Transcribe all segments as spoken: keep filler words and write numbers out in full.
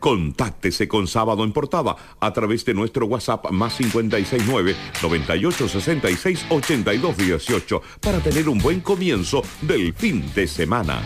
Contáctese con Sábado en Portada a través de nuestro WhatsApp más cinco seis nueve, noventa y ocho, sesenta y seis, ochenta y dos dieciocho para tener un buen comienzo del fin de semana.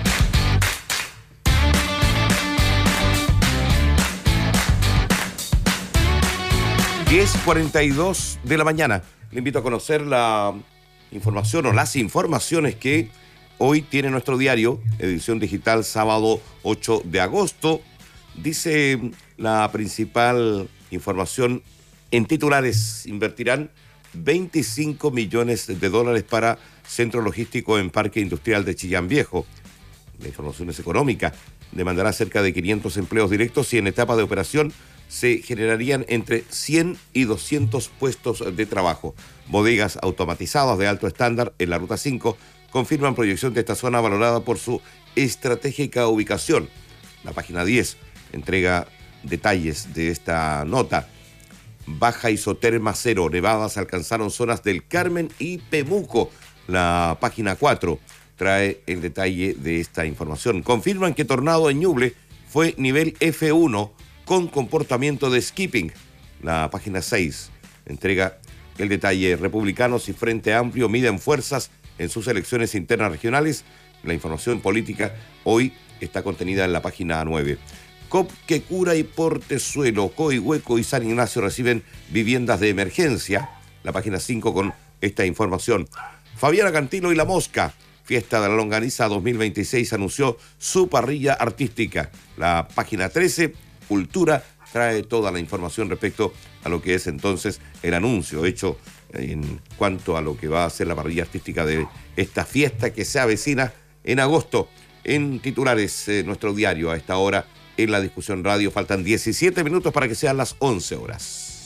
diez cuarenta y dos de la mañana. Le invito a conocer la información o las informaciones que hoy tiene nuestro diario, edición digital, sábado ocho de agosto. Dice la principal información en titulares: invertirán veinticinco millones de dólares para centro logístico en Parque Industrial de Chillán Viejo. La información es económica. Demandará cerca de quinientos empleos directos y en etapa de operación se generarían entre cien y doscientos puestos de trabajo. Bodegas automatizadas de alto estándar en la Ruta cinco confirman proyección de esta zona valorada por su estratégica ubicación. La página diez entrega detalles de esta nota. Baja isoterma cero, nevadas alcanzaron zonas del Carmen y Pemuco. La página cuatro trae el detalle de esta información. Confirman que tornado en Ñuble fue nivel F uno con comportamiento de skipping. La página seis entrega el detalle. Republicanos y Frente Amplio miden fuerzas en sus elecciones internas regionales. La información política hoy está contenida en la página nueve. Copquecura y Portezuelo, Coihueco y San Ignacio reciben viviendas de emergencia. La página cinco con esta información. Fabiana Cantilo y La Mosca, Fiesta de la Longaniza dos mil veintiséis, anunció su parrilla artística. La página trece, Cultura, trae toda la información respecto a lo que es entonces el anuncio hecho en cuanto a lo que va a ser la parrilla artística de esta fiesta que se avecina en agosto. En titulares, eh, nuestro diario a esta hora en la discusión radio. Faltan diecisiete minutos para que sean las once horas.